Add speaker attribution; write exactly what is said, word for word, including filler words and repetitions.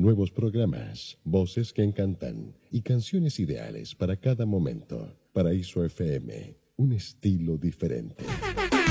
Speaker 1: nuevos programas, voces que encantan y canciones ideales para cada momento. Paraíso F M, un estilo diferente.